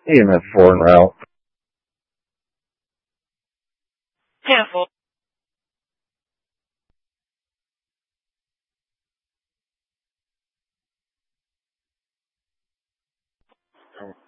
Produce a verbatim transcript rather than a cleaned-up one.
E M F four en route. Careful. Oh.